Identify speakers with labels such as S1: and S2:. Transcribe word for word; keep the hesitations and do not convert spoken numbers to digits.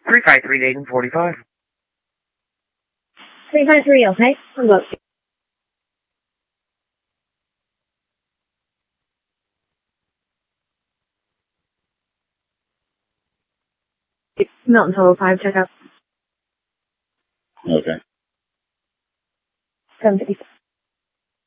S1: three five three, Dayton, forty-five.
S2: three five three, okay? Look. Milton Total five, check out.
S3: Okay.
S2: seven fifty.